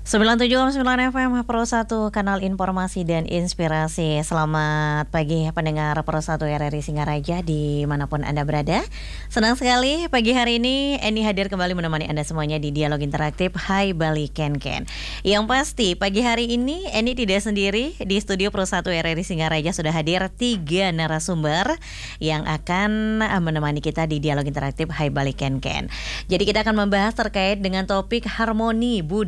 97,9 FM Pro 1 Kanal Informasi dan Inspirasi. Selamat pagi pendengar Pro 1 RRI Singaraja dimanapun Anda berada. Senang sekali pagi hari ini Eni hadir kembali menemani Anda semuanya di Dialog Interaktif Hai Bali Ken Ken. Yang pasti pagi hari ini Eni tidak sendiri. Di studio Pro 1 RRI Singaraja sudah hadir 3 narasumber yang akan menemani kita di Dialog Interaktif Hai Bali Ken Ken. Jadi kita akan membahas terkait dengan topik harmoni budaya